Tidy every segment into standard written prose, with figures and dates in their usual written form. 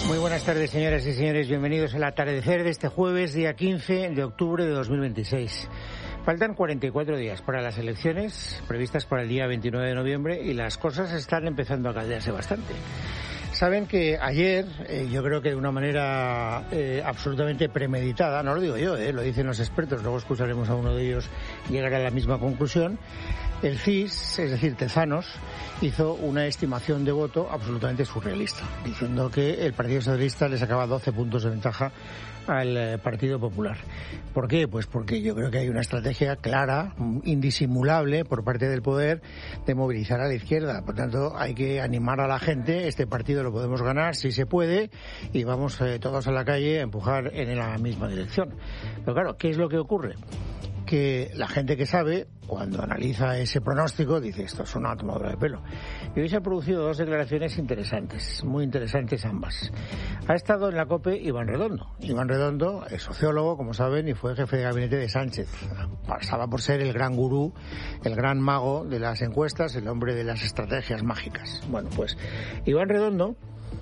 Muy buenas tardes, señoras y señores. Bienvenidos al atardecer de este jueves, día 15 de octubre de 2026. Faltan 44 días para las elecciones previstas para el día 29 de noviembre y las cosas están empezando a caldearse bastante. Saben que ayer, yo creo que de una manera absolutamente premeditada, no lo digo yo, lo dicen los expertos, luego escucharemos a uno de ellos llegar a la misma conclusión, el CIS, es decir, Tezanos, hizo una estimación de voto absolutamente surrealista, diciendo que el Partido Socialista le sacaba 12 puntos de ventaja al Partido Popular. ¿Por qué? Pues porque yo creo que hay una estrategia clara, indisimulable por parte del poder de movilizar a la izquierda. Por tanto, hay que animar a la gente. Este partido lo podemos ganar si se puede y vamos todos a la calle a empujar en la misma dirección. Pero claro, ¿qué es lo que ocurre? Que la gente que sabe, cuando analiza ese pronóstico, dice esto es una tomadura de pelo. Y hoy se han producido dos declaraciones interesantes, muy interesantes ambas. Ha estado en la COPE Iván Redondo. Iván Redondo es sociólogo, como saben, y fue jefe de gabinete de Sánchez. Pasaba por ser el gran gurú, el gran mago de las encuestas, el hombre de las estrategias mágicas. Bueno, pues Iván Redondo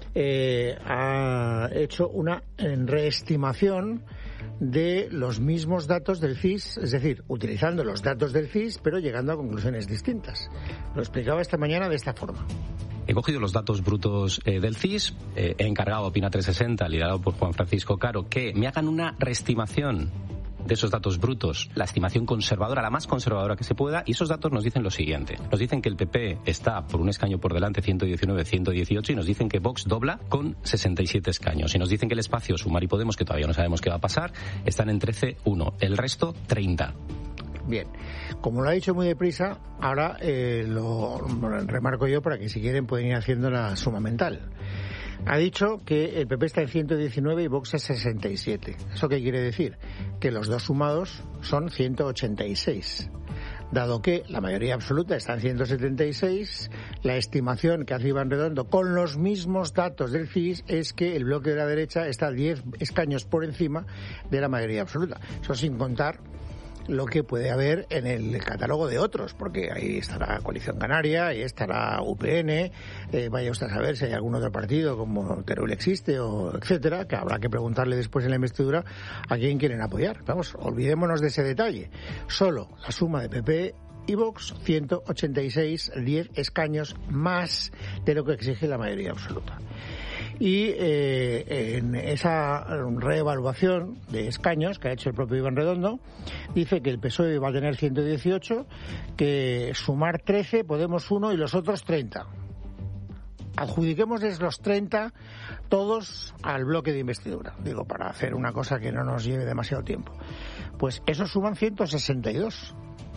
ha hecho una reestimación de los mismos datos del CIS, es decir, utilizando los datos del CIS, pero llegando a conclusiones distintas. Lo explicaba esta mañana de esta forma. He cogido los datos brutos del CIS, he encargado a Opina 360, liderado por Juan Francisco Caro, que me hagan una reestimación de esos datos brutos, la estimación conservadora, la más conservadora que se pueda, y esos datos nos dicen lo siguiente. Nos dicen que el PP está por un escaño por delante, 119-118, y nos dicen que Vox dobla con 67 escaños. Y nos dicen que el espacio Sumar y Podemos, que todavía no sabemos qué va a pasar, están en 13-1. El resto, 30. Bien, como lo ha dicho muy deprisa, ahora lo remarco yo para que si quieren pueden ir haciendo la suma mental. Ha dicho que el PP está en 119 y Vox en 67. ¿Eso qué quiere decir? Que los dos sumados son 186. Dado que la mayoría absoluta está en 176, la estimación que hace Iván Redondo con los mismos datos del CIS es que el bloque de la derecha está 10 escaños por encima de la mayoría absoluta. Eso sin contar lo que puede haber en el catálogo de otros, porque ahí estará Coalición Canaria, ahí estará UPN, vaya usted a saber si hay algún otro partido como Teruel existe o etcétera, que habrá que preguntarle después en la investidura a quién quieren apoyar. Vamos, olvidémonos de ese detalle. Solo la suma de PP y Vox, 186, 10 escaños más de lo que exige la mayoría absoluta. Y en esa reevaluación de escaños que ha hecho el propio Iván Redondo, dice que el PSOE va a tener 118, que Sumar 13, Podemos 1 y los otros 30. Adjudiquémosles los 30 todos al bloque de investidura, digo, para hacer una cosa que no nos lleve demasiado tiempo. Pues esos suman 162.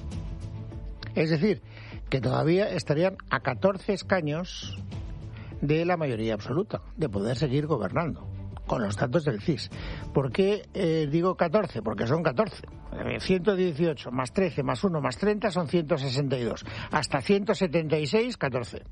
Es decir, que todavía estarían a 14 escaños de la mayoría absoluta, de poder seguir gobernando, con los datos del CIS. ¿Por qué digo 14? Porque son 14. 118 más 13 más 1 más 30 son 162. Hasta 176, 14.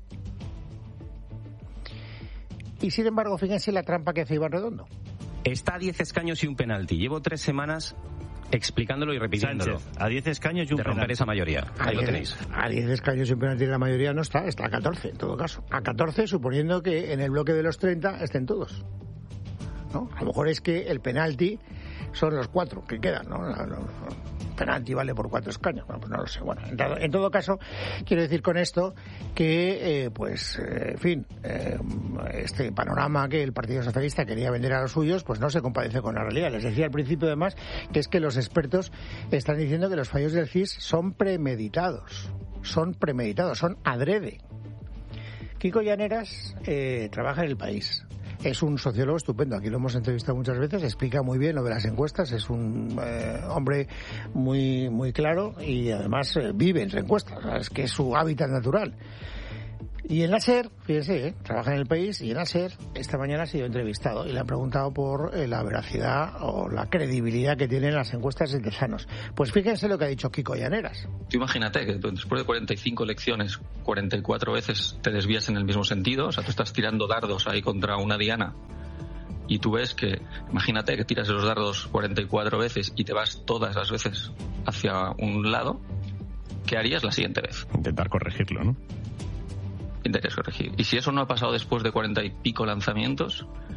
Y sin embargo, fíjense la trampa que hace Iván Redondo. Está a 10 escaños y un penalti. Llevo 3 semanas explicándolo y repitiéndolo. Sánchez, a 10 escaños y un de romper penalti. esa mayoría. Ahí lo tenéis. A 10 escaños y un penalti de la mayoría no está a 14 en todo caso. A 14 suponiendo que en el bloque de los 30 estén todos, ¿no? A lo mejor es que el penalti son los 4 que quedan, ¿no? Penalti vale por 4 escaños, bueno, pues no lo sé. Bueno, en todo caso, quiero decir con esto que, en fin, este panorama que el Partido Socialista quería vender a los suyos, pues no se compadece con la realidad. Les decía al principio, además, que es que los expertos están diciendo que los fallos del CIS son premeditados, son adrede. Kiko Llaneras trabaja en El País. Es un sociólogo estupendo, aquí lo hemos entrevistado muchas veces, explica muy bien lo de las encuestas, es un hombre muy, muy claro y además vive entre encuestas, es que es su hábitat natural. Y en la SER, fíjense, trabaja en El País, y en la SER esta mañana ha sido entrevistado y le han preguntado por la veracidad o la credibilidad que tienen las encuestas de Tezanos. Pues fíjense lo que ha dicho Kiko Llaneras. Tú imagínate que después de 45 elecciones, 44 veces te desvías en el mismo sentido, o sea, tú estás tirando dardos ahí contra una diana y tú ves que, imagínate que tiras los dardos 44 veces y te vas todas las veces hacia un lado, ¿qué harías la siguiente vez? Intentar corregirlo, ¿no? Intentarías corregir. Y si eso no ha pasado después de 40 y pico lanzamientos,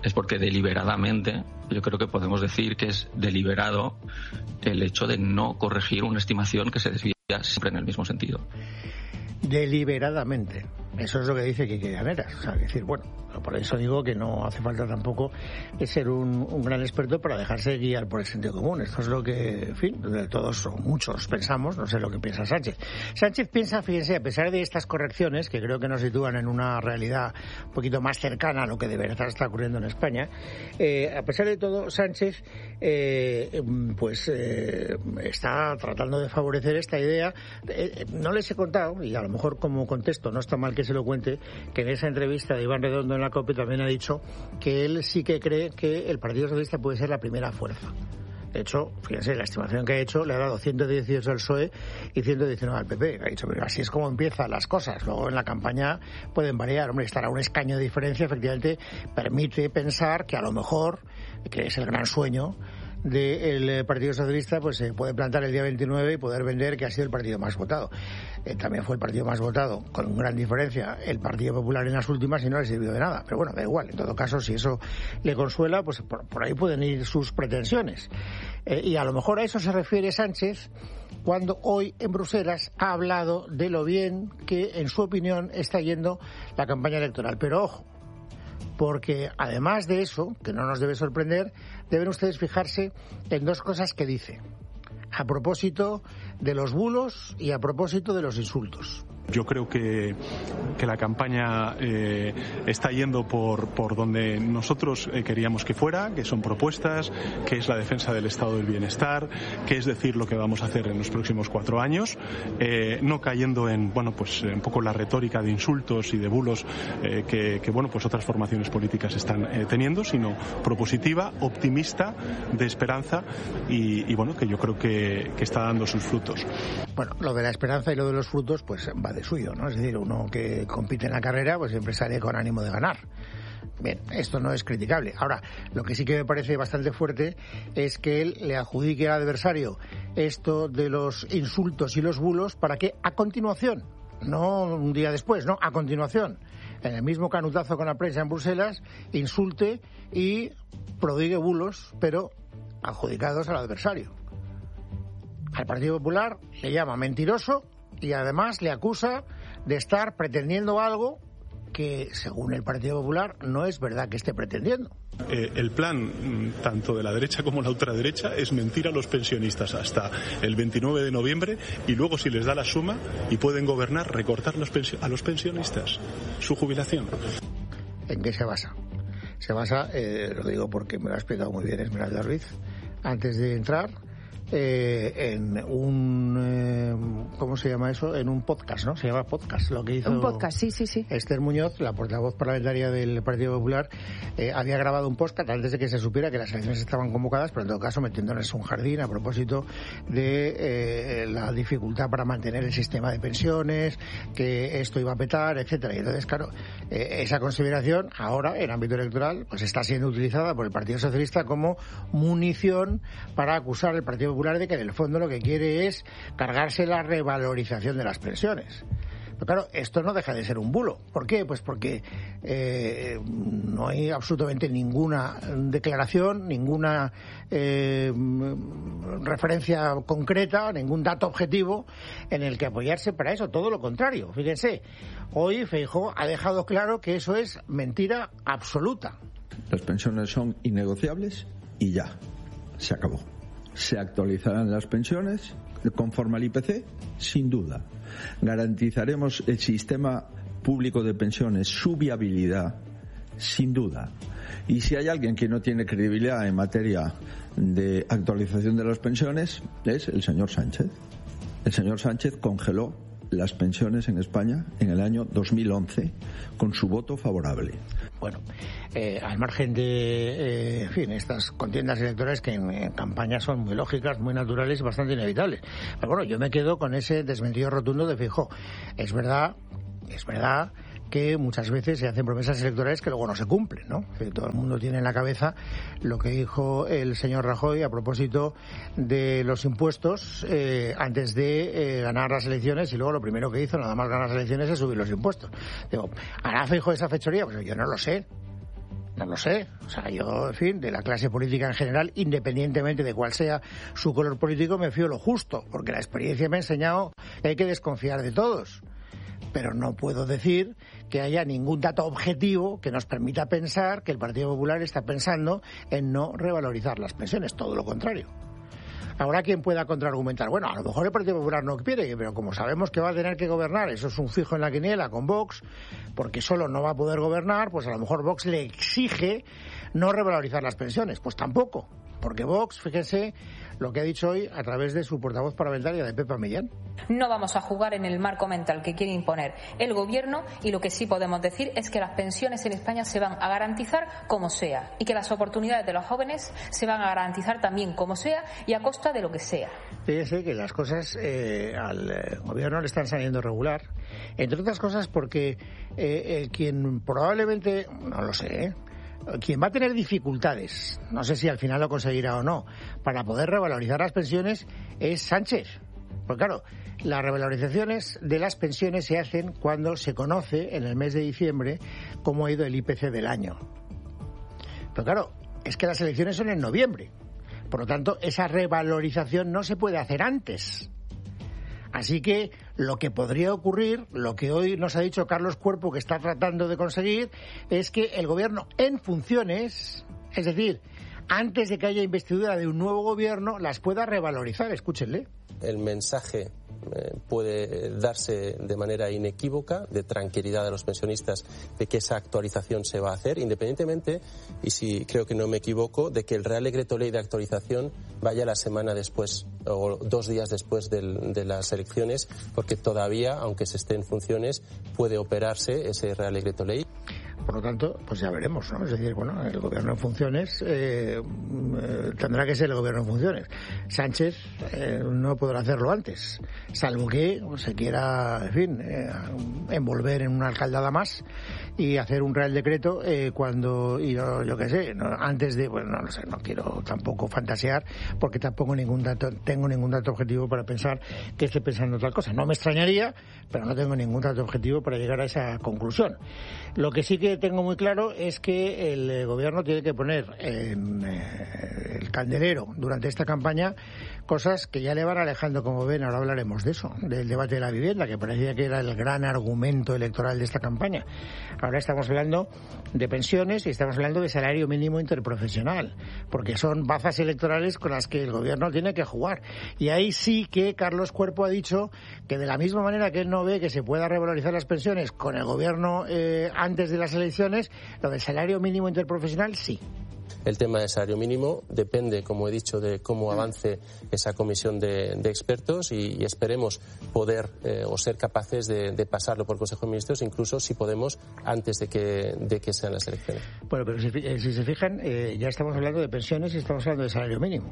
es porque deliberadamente, yo creo que podemos decir que es deliberado el hecho de no corregir una estimación que se desvía siempre en el mismo sentido. Deliberadamente. Eso es lo que dice Quique Llaneras. O sea, decir, bueno, por eso digo que no hace falta tampoco ser un gran experto para dejarse guiar por el sentido común. Esto es lo que, en fin, todos o muchos pensamos, no sé lo que piensa Sánchez. Sánchez piensa, fíjense, a pesar de estas correcciones, que creo que nos sitúan en una realidad un poquito más cercana a lo que de verdad está ocurriendo en España, a pesar de todo, Sánchez está tratando de favorecer esta idea. No les he contado, y a lo mejor como contexto no está mal que se lo cuente, que en esa entrevista de Iván Redondo en la COPE también ha dicho que él sí que cree que el Partido Socialista puede ser la primera fuerza. De hecho, fíjense, la estimación que ha hecho le ha dado 118 al PSOE y 119 al PP. Ha dicho, pero así es como empiezan las cosas. Luego en la campaña pueden variar. Hombre, estar a un escaño de diferencia efectivamente permite pensar que a lo mejor, que es el gran sueño del Partido Socialista, pues se puede plantar el día 29 y poder vender que ha sido el partido más votado. También fue el partido más votado, con gran diferencia, el Partido Popular en las últimas y no le sirvió de nada. Pero bueno, da igual. En todo caso, si eso le consuela, pues por ahí pueden ir sus pretensiones. Y a lo mejor a eso se refiere Sánchez cuando hoy en Bruselas ha hablado de lo bien que, en su opinión, está yendo la campaña electoral. Pero ojo, porque además de eso, que no nos debe sorprender, deben ustedes fijarse en dos cosas que dice, a propósito de los bulos y a propósito de los insultos. Yo creo que la campaña está yendo por donde nosotros queríamos que fuera, que son propuestas, que es la defensa del estado del bienestar, que es decir lo que vamos a hacer en los próximos 4 años, no cayendo en un poco la retórica de insultos y de bulos que otras formaciones políticas están teniendo, sino propositiva, optimista, de esperanza y que yo creo que está dando sus frutos. Bueno, lo de la esperanza y lo de los frutos pues va de suyo, ¿no? Es decir, uno que compite en la carrera pues siempre sale con ánimo de ganar. Bien, esto no es criticable. Ahora, lo que sí que me parece bastante fuerte es que él le adjudique al adversario esto de los insultos y los bulos para que a continuación, no un día después, no, a continuación, en el mismo canutazo con la prensa en Bruselas, insulte y prodigue bulos, pero adjudicados al adversario. Al Partido Popular le llama mentiroso y además le acusa de estar pretendiendo algo que, según el Partido Popular, no es verdad que esté pretendiendo. El plan, tanto de la derecha como la ultraderecha, es mentir a los pensionistas hasta el 29 de noviembre y luego, si les da la suma y pueden gobernar, recortar a los pensionistas su jubilación. ¿En qué se basa? Se basa, lo digo porque me lo ha explicado muy bien Esmeralda Ruiz, antes de entrar, en un ¿cómo se llama eso? En un podcast, ¿no? Se llama podcast, lo que hizo un podcast, sí. Esther Muñoz, la portavoz parlamentaria del Partido Popular, había grabado un podcast antes de que se supiera que las elecciones estaban convocadas, pero en todo caso metiéndoles un jardín a propósito de la dificultad para mantener el sistema de pensiones, que esto iba a petar, etcétera. Y entonces, claro, esa consideración ahora en ámbito electoral pues está siendo utilizada por el Partido Socialista como munición para acusar al Partido Popular de que en el fondo lo que quiere es cargarse la revalorización de las pensiones. Pero claro, esto no deja de ser un bulo. ¿Por qué? Pues porque no hay absolutamente ninguna declaración, ninguna referencia concreta, ningún dato objetivo en el que apoyarse para eso. Todo lo contrario. Fíjense, hoy Feijóo ha dejado claro que eso es mentira absoluta. Las pensiones son innegociables y ya, se acabó. Se actualizarán las pensiones conforme al IPC, sin duda. Garantizaremos el sistema público de pensiones, su viabilidad, sin duda. Y si hay alguien que no tiene credibilidad en materia de actualización de las pensiones, es el señor Sánchez. El señor Sánchez congeló las pensiones en España en el año 2011 con su voto favorable. Bueno, al margen de estas contiendas electorales que en campaña son muy lógicas, muy naturales y bastante inevitables. Pero bueno, yo me quedo con ese desmentido rotundo de Feijóo. Es verdad que muchas veces se hacen promesas electorales que luego no se cumplen, ¿no? Que todo el mundo tiene en la cabeza lo que dijo el señor Rajoy a propósito de los impuestos antes de ganar las elecciones, y luego lo primero que hizo, nada más ganar las elecciones, es subir los impuestos. Digo, ¿hará Feijóo esa fechoría? Pues yo no lo sé. No lo sé. O sea, yo, en fin, de la clase política en general, independientemente de cuál sea su color político, me fío lo justo, porque la experiencia me ha enseñado que hay que desconfiar de todos. Pero no puedo decir que haya ningún dato objetivo que nos permita pensar que el Partido Popular está pensando en no revalorizar las pensiones, todo lo contrario. Habrá quien pueda contraargumentar, bueno, a lo mejor el Partido Popular no quiere, pero como sabemos que va a tener que gobernar, eso es un fijo en la quiniela con Vox, porque solo no va a poder gobernar, pues a lo mejor Vox le exige no revalorizar las pensiones. Pues tampoco, porque Vox, fíjense lo que ha dicho hoy a través de su portavoz parlamentaria, de Pepa Millán. No vamos a jugar en el marco mental que quiere imponer el Gobierno, y lo que sí podemos decir es que las pensiones en España se van a garantizar como sea, y que las oportunidades de los jóvenes se van a garantizar también como sea y a costa de lo que sea. Fíjense que las cosas al Gobierno le están saliendo regular, entre otras cosas porque quien probablemente, no lo sé, quien va a tener dificultades, no sé si al final lo conseguirá o no, para poder revalorizar las pensiones es Sánchez. Porque claro, las revalorizaciones de las pensiones se hacen cuando se conoce en el mes de diciembre cómo ha ido el IPC del año. Pero claro, es que las elecciones son en noviembre. Por lo tanto, esa revalorización no se puede hacer antes. Así que lo que podría ocurrir, lo que hoy nos ha dicho Carlos Cuerpo que está tratando de conseguir, es que el Gobierno en funciones, es decir, antes de que haya investidura de un nuevo Gobierno, las pueda revalorizar. Escúchenle. El mensaje puede darse de manera inequívoca, de tranquilidad a los pensionistas, de que esa actualización se va a hacer, independientemente, y si creo que no me equivoco, de que el Real Decreto Ley de actualización vaya la semana después o 2 días después de las elecciones, porque todavía, aunque se esté en funciones, puede operarse ese Real Decreto Ley. Por lo tanto, pues ya veremos, ¿no? Es decir, bueno, el Gobierno en funciones tendrá que ser el Gobierno en funciones. Sánchez no podrá hacerlo antes, salvo que se quiera, en fin, envolver en una alcaldada más y hacer un Real Decreto cuando, y no, yo qué sé, no, antes de, bueno, no lo sé, no quiero tampoco fantasear, porque tampoco tengo ningún dato objetivo para pensar que esté pensando tal cosa. No me extrañaría, pero no tengo ningún dato objetivo para llegar a esa conclusión. Lo que sí que tengo muy claro es que el Gobierno tiene que poner en el candelero durante esta campaña cosas que ya le van alejando, como ven. Ahora hablaremos de eso, del debate de la vivienda, que parecía que era el gran argumento electoral de esta campaña. Ahora estamos hablando de pensiones y estamos hablando de salario mínimo interprofesional, porque son bazas electorales con las que el Gobierno tiene que jugar. Y ahí sí que Carlos Cuerpo ha dicho que de la misma manera que él no ve que se pueda revalorizar las pensiones con el Gobierno antes de las elecciones, lo del salario mínimo interprofesional sí. El tema del salario mínimo depende, como he dicho, de cómo avance esa comisión de expertos y esperemos poder o ser capaces de pasarlo por Consejo de Ministros, incluso si podemos antes de que sean las elecciones. Bueno, pero si se fijan, ya estamos hablando de pensiones y estamos hablando de salario mínimo.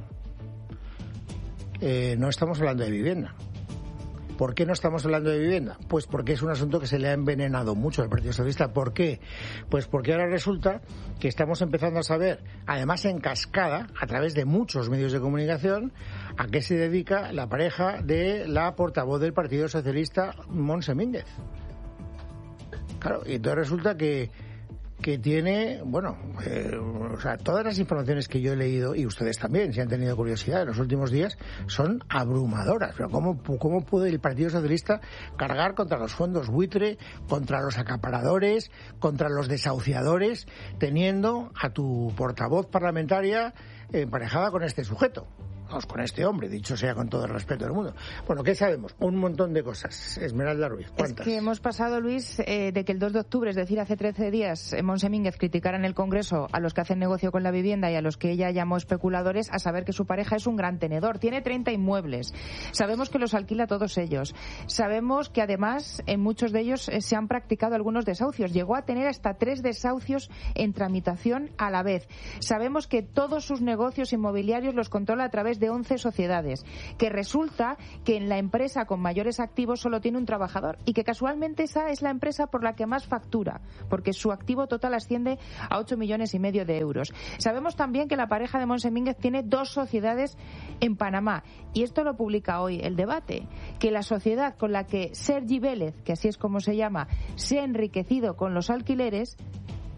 No estamos hablando de vivienda. ¿Por qué no estamos hablando de vivienda? Pues porque es un asunto que se le ha envenenado mucho al Partido Socialista. ¿Por qué? Pues porque ahora resulta que estamos empezando a saber, además en cascada, a través de muchos medios de comunicación, a qué se dedica la pareja de la portavoz del Partido Socialista, Montse Mínguez. Claro, y entonces resulta que tiene, bueno, o sea, todas las informaciones que yo he leído, y ustedes también, si han tenido curiosidad en los últimos días, son abrumadoras. Pero ¿cómo puede el Partido Socialista cargar contra los fondos buitre, contra los acaparadores, contra los desahuciadores, teniendo a tu portavoz parlamentaria emparejada con este sujeto? Con este hombre, dicho sea con todo el respeto del mundo. Bueno, ¿qué sabemos? Un montón de cosas. Esmeralda Ruiz, ¿cuántas? Es que hemos pasado, Luis, de que el 2 de octubre, es decir, hace 13 días, Montse Mínguez criticara en el Congreso a los que hacen negocio con la vivienda y a los que ella llamó especuladores, a saber que su pareja es un gran tenedor. Tiene 30 inmuebles. Sabemos que los alquila a todos ellos. Sabemos que, además, en muchos de ellos se han practicado algunos desahucios. Llegó a tener hasta 3 desahucios en tramitación a la vez. Sabemos que todos sus negocios inmobiliarios los controla a través de 11 sociedades, que resulta que en la empresa con mayores activos solo tiene un trabajador y que casualmente esa es la empresa por la que más factura, porque su activo total asciende a 8,5 millones de euros. Sabemos también que la pareja de Montse Mínguez tiene 2 sociedades en Panamá, y esto lo publica hoy El Debate, que la sociedad con la que Sergi Vélez, que así es como se llama, se ha enriquecido con los alquileres,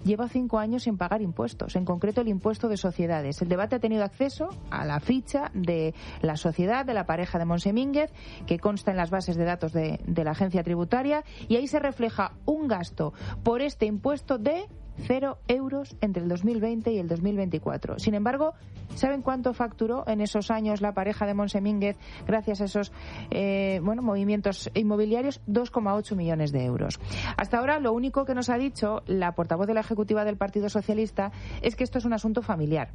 lleva 5 años sin pagar impuestos, en concreto el impuesto de sociedades. El debate ha tenido acceso a la ficha de la sociedad de la pareja de Monsemínguez, que consta en las bases de datos de la agencia tributaria, y ahí se refleja un gasto por este impuesto de 0 euros entre el 2020 y el 2024. Sin embargo, ¿saben cuánto facturó en esos años la pareja de Monsemínguez gracias a esos movimientos inmobiliarios? 2,8 millones de euros. Hasta ahora, lo único que nos ha dicho la portavoz de la Ejecutiva del Partido Socialista es que esto es un asunto familiar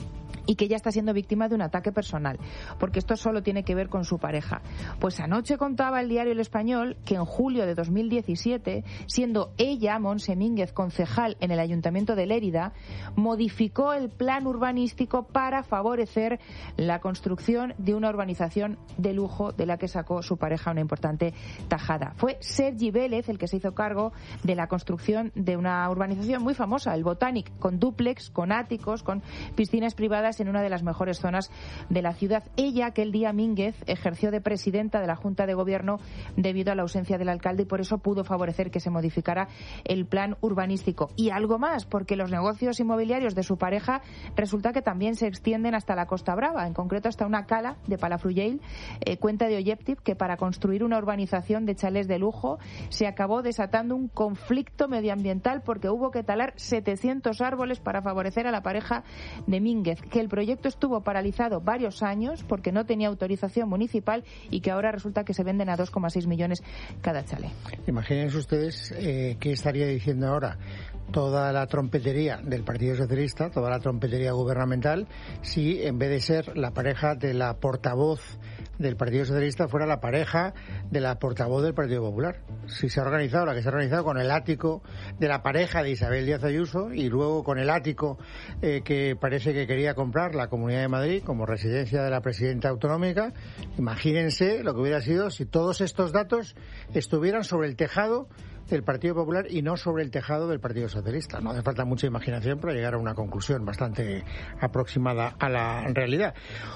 y que ella está siendo víctima de un ataque personal, porque esto solo tiene que ver con su pareja. Pues anoche contaba el diario El Español que en julio de 2017, siendo ella, Monsemínguez, concejal en el Ayuntamiento de Lérida, modificó el plan urbanístico para favorecer la construcción de una urbanización de lujo de la que sacó su pareja una importante tajada. Fue Sergi Vélez el que se hizo cargo de la construcción de una urbanización muy famosa, el Botanic, con dúplex, con áticos, con piscinas privadas en una de las mejores zonas de la ciudad. Ella, aquel día, Mínguez, ejerció de presidenta de la Junta de Gobierno debido a la ausencia del alcalde y por eso pudo favorecer que se modificara el plan urbanístico. Y algo más, porque los negocios inmobiliarios de su pareja resulta que también se extienden hasta la Costa Brava, en concreto hasta una cala de Palafrugell, cuenta de Oyeptip, que para construir una urbanización de chalés de lujo se acabó desatando un conflicto medioambiental porque hubo que talar 700 árboles para favorecer a la pareja de Mínguez, que el proyecto estuvo paralizado varios años porque no tenía autorización municipal y que ahora resulta que se venden a 2,6 millones cada chalet. Imagínense ustedes qué estaría diciendo ahora toda la trompetería del Partido Socialista, toda la trompetería gubernamental, si en vez de ser la pareja de la portavoz del Partido Socialista fuera la pareja de la portavoz del Partido Popular. Si se ha organizado la que se ha organizado con el ático de la pareja de Isabel Díaz Ayuso y luego con el ático que parece que quería comprar la Comunidad de Madrid como residencia de la presidenta autonómica, imagínense lo que hubiera sido si todos estos datos estuvieran sobre el tejado del Partido Popular y no sobre el tejado del Partido Socialista. No hace falta mucha imaginación para llegar a una conclusión bastante aproximada a la realidad.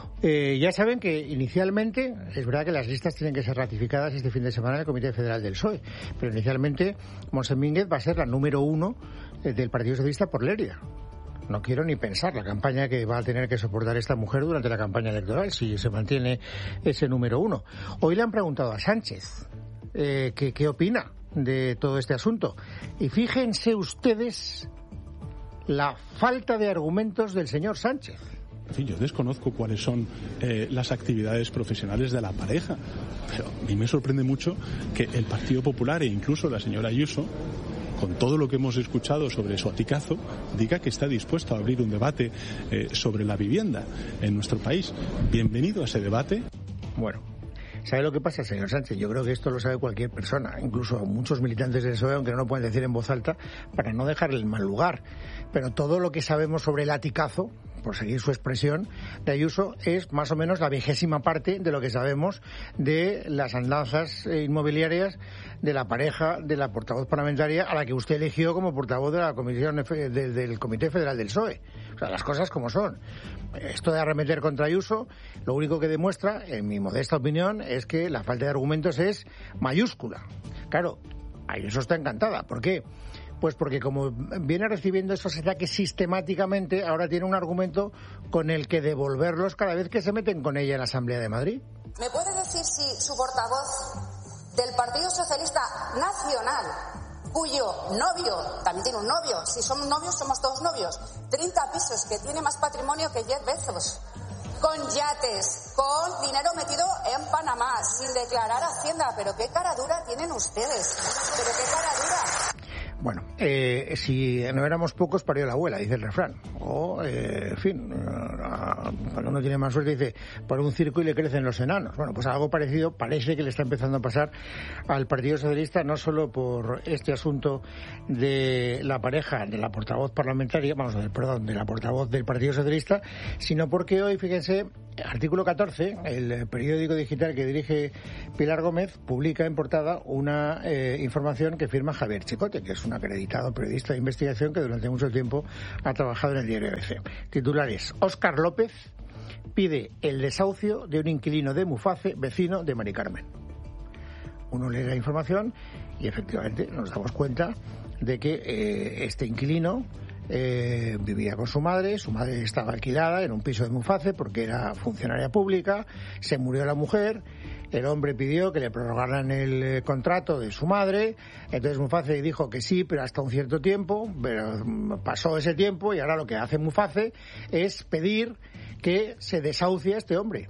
Ya saben que inicialmente, es verdad que las listas tienen que ser ratificadas este fin de semana en el Comité Federal del PSOE, pero inicialmente Monsemínguez va a ser la número 1 del Partido Socialista por Lérida. No quiero ni pensar la campaña que va a tener que soportar esta mujer durante la campaña electoral si se mantiene ese número 1. Hoy le han preguntado a Sánchez qué opina de todo este asunto. Y fíjense ustedes la falta de argumentos del señor Sánchez. En fin, yo desconozco cuáles son las actividades profesionales de la pareja, pero a mí me sorprende mucho que el Partido Popular e incluso la señora Ayuso, con todo lo que hemos escuchado sobre su aticazo, diga que está dispuesto a abrir un debate sobre la vivienda en nuestro país. Bienvenido a ese debate. Bueno, ¿sabe lo que pasa, señor Sánchez? Yo creo que esto lo sabe cualquier persona, incluso muchos militantes del PSOE, aunque no lo pueden decir en voz alta, para no dejarle en mal lugar. Pero todo lo que sabemos sobre el aticazo, por seguir su expresión, de Ayuso, es más o menos la 20ª parte de lo que sabemos de las andanzas inmobiliarias de la pareja de la portavoz parlamentaria a la que usted eligió como portavoz de la comisión del Comité Federal del PSOE. O sea, las cosas como son. Esto de arremeter contra Ayuso, lo único que demuestra, en mi modesta opinión, es que la falta de argumentos es mayúscula. Claro, Ayuso está encantada. ¿Por qué? Pues porque como viene recibiendo esos ataques sistemáticamente, ahora tiene un argumento con el que devolverlos cada vez que se meten con ella en la Asamblea de Madrid. ¿Me puede decir si su portavoz del Partido Socialista Nacional, cuyo novio, también tiene un novio, si somos novios somos todos novios, 30 pisos, que tiene más patrimonio que Jeff Bezos, con yates, con dinero metido en Panamá, sin declarar Hacienda? Pero qué cara dura tienen ustedes, pero qué cara dura. Bueno, si no éramos pocos, parió la abuela, dice el refrán. O, en fin, cuando uno tiene más suerte dice, por un circo y le crecen los enanos. Bueno, pues algo parecido parece que le está empezando a pasar al Partido Socialista, no solo por este asunto de la pareja de la portavoz parlamentaria, de la portavoz del Partido Socialista, sino porque hoy, fíjense, artículo 14, el periódico digital que dirige Pilar Gómez, publica en portada una información que firma Javier Chicote, que es un acreditado periodista de investigación que durante mucho tiempo ha trabajado en el diario ABC. Titulares: Óscar López pide el desahucio de un inquilino de Muface, vecino de Mari Carmen. Uno lee la información y efectivamente nos damos cuenta de que este inquilino vivía con su madre estaba alquilada en un piso de Muface porque era funcionaria pública, se murió la mujer, el hombre pidió que le prorrogaran el contrato de su madre, entonces Muface dijo que sí, pero hasta un cierto tiempo, pero pasó ese tiempo y ahora lo que hace Muface es pedir que se desahucie a este hombre.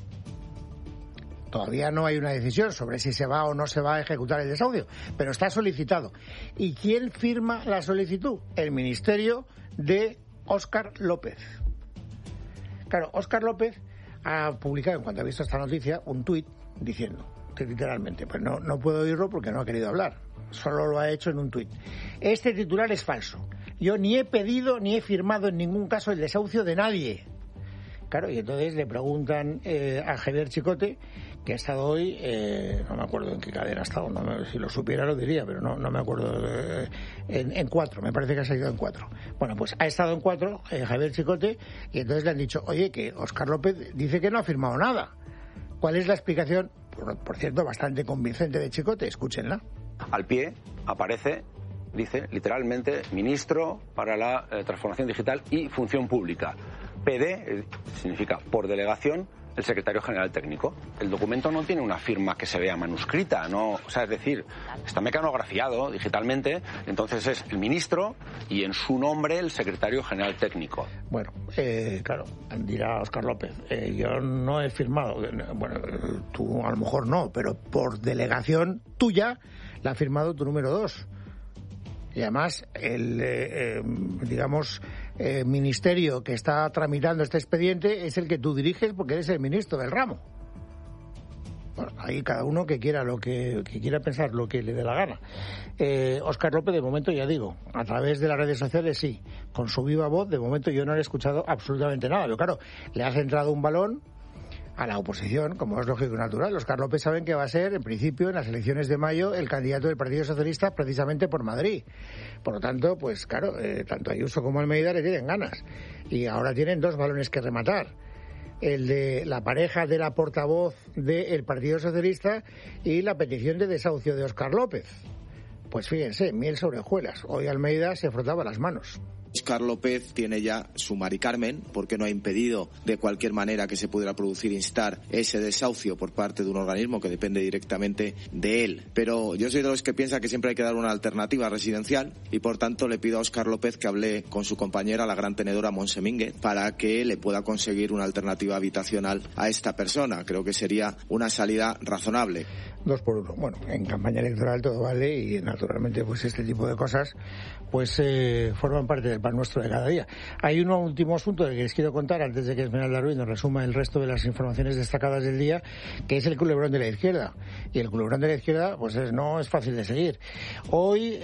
Todavía no hay una decisión sobre si se va o no se va a ejecutar el desahucio, pero está solicitado. ¿Y quién firma la solicitud? El ministerio de Óscar López. Claro, Óscar López ha publicado, en cuanto ha visto esta noticia, un tuit diciendo, que literalmente, pues no puedo oírlo porque no ha querido hablar, solo lo ha hecho en un tuit. Este titular es falso. Yo ni he pedido ni he firmado en ningún caso el desahucio de nadie. Claro, y entonces le preguntan a Javier Chicote, que ha estado hoy, no me acuerdo en qué cadena ha estado, si lo supiera lo diría, pero no me acuerdo, en 4, me parece que ha salido en 4. Bueno, pues ha estado en 4 Javier Chicote, y entonces le han dicho, oye, que Óscar López dice que no ha firmado nada. ¿Cuál es la explicación? Por cierto, bastante convincente de Chicote, escúchenla. Al pie aparece, dice literalmente, ministro para la transformación digital y función pública. PD significa por delegación el secretario general técnico. El documento no tiene una firma que se vea manuscrita, no, o sea, es decir, está mecanografiado digitalmente, entonces es el ministro y en su nombre el secretario general técnico. Bueno, claro, dirá Óscar López, yo no he firmado, bueno, tú a lo mejor no, pero por delegación tuya la ha firmado tu número 2. Y además, el ministerio que está tramitando este expediente es el que tú diriges porque eres el ministro del ramo. Bueno, ahí cada uno que quiera quiera pensar lo que le dé la gana. Óscar López, de momento, ya digo, a través de las redes sociales sí, con su viva voz, de momento yo no le he escuchado absolutamente nada. Pero claro, le ha centrado un balón a la oposición, como es lógico y natural. Óscar López saben que va a ser, en principio, en las elecciones de mayo, el candidato del Partido Socialista precisamente por Madrid. Por lo tanto, pues claro, tanto Ayuso como Almeida le tienen ganas. Y ahora tienen 2 balones que rematar. El de la pareja de la portavoz del Partido Socialista y la petición de desahucio de Óscar López. Pues fíjense, miel sobre hojuelas. Hoy Almeida se frotaba las manos. Óscar López tiene ya su Mari Carmen, porque no ha impedido de cualquier manera que se pudiera producir, instar ese desahucio por parte de un organismo que depende directamente de él. Pero yo soy de los que piensa que siempre hay que dar una alternativa residencial y por tanto le pido a Óscar López que hable con su compañera, la gran tenedora Montse Mínguez, para que le pueda conseguir una alternativa habitacional a esta persona. Creo que sería una salida razonable. 2 por 1. Bueno, en campaña electoral todo vale y naturalmente pues este tipo de cosas pues forman parte del pan nuestro de cada día. Hay un último asunto que les quiero contar antes de que Esmeralda Ruiz nos resuma el resto de las informaciones destacadas del día, que es el culebrón de la izquierda. Y el culebrón de la izquierda pues no es fácil de seguir. Hoy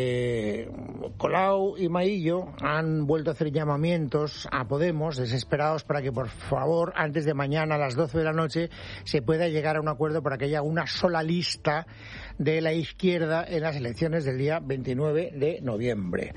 Colau y Maillo han vuelto a hacer llamamientos a Podemos desesperados para que por favor antes de mañana a las 12 de la noche se pueda llegar a un acuerdo para que haya una sola lista de la izquierda en las elecciones del día 29 de noviembre.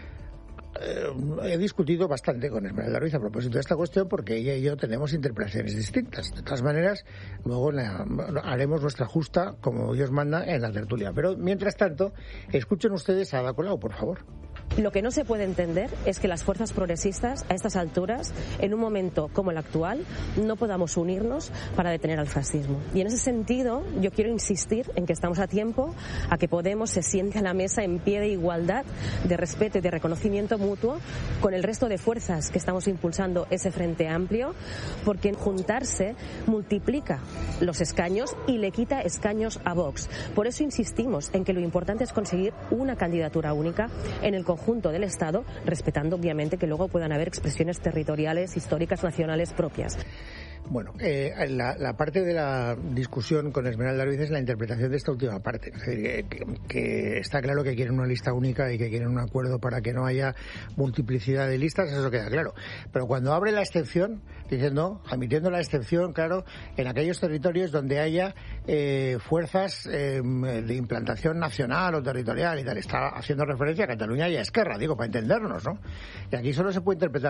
He discutido bastante con Esmeralda Ruiz a propósito de esta cuestión porque ella y yo tenemos interpretaciones distintas. De todas maneras, luego haremos nuestra justa, como Dios manda, en la tertulia. Pero, mientras tanto, escuchen ustedes a Ada Colau, por favor. Lo que no se puede entender es que las fuerzas progresistas, a estas alturas, en un momento como el actual, no podamos unirnos para detener al fascismo. Y en ese sentido, yo quiero insistir en que estamos a tiempo a que Podemos se siente a la mesa en pie de igualdad, de respeto y de reconocimiento mutuo con el resto de fuerzas que estamos impulsando ese frente amplio, porque juntarse multiplica los escaños y le quita escaños a Vox. Por eso insistimos en que lo importante es conseguir una candidatura única en el conjunto del Estado, respetando obviamente que luego puedan haber expresiones territoriales, históricas, nacionales propias. Bueno, la parte de la discusión con Esmeralda Ruiz es la interpretación de esta última parte. Es decir, que está claro que quieren una lista única y que quieren un acuerdo para que no haya multiplicidad de listas, eso queda claro. Pero cuando abre la excepción, diciendo, admitiendo la excepción, claro, en aquellos territorios donde haya fuerzas de implantación nacional o territorial y tal, está haciendo referencia a Cataluña y a Esquerra, digo, para entendernos, ¿no? Y aquí solo se puede interpretar